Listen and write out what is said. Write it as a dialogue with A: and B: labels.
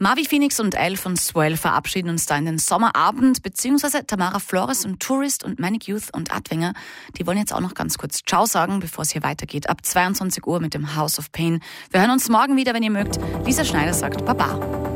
A: Marvi Phoenix und Elle von Swell verabschieden uns da in den Sommerabend, beziehungsweise Tamara Flores und Tourist und Manic Youth und Adwinger, die wollen jetzt auch noch ganz kurz Ciao sagen, bevor es hier weitergeht, ab 22 Uhr mit dem House of Pain. Wir hören uns morgen wieder, wenn ihr mögt. Lisa Schneider sagt Baba.